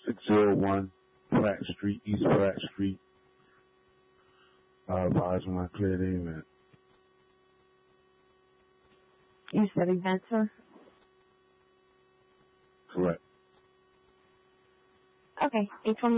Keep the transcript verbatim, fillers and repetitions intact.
six oh one Pratt Street, East Pratt Street. I advise when I clear the event. You said event, sir? Correct. Okay, eight twenty.